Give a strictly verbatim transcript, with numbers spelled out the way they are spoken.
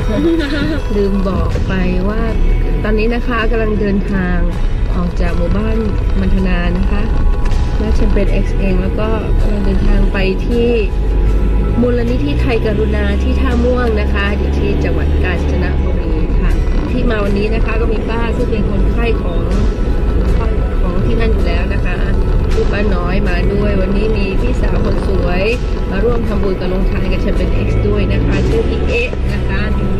ลืมบอกไปว่าตอนนี้นะคะกำลังเดินทางออกจากหมู่บ้านมัณฑนานะคะและฉันเป็น เอ็กซ์ เอง แล้วก็กำลังเดินทางไปที่มูลนิธิไทยกรุณาที่ท่าม่วงนะคะอยู่ที่จังหวัดกาญจนบุรีค่ะที่มาวันนี้นะคะก็มีป้าซึ่งเป็นคนไข้ของของที่นั่นอยู่แล้วนะคะลูกป้าน้อยมาด้วยวันนี้มีพี่สาวคนสวยมาร่วมทำบุญกับลงทานกับฉันเป็น เอ็กซ์ ด้วยนะคะชื่อพี่เอ๊ะนะคะ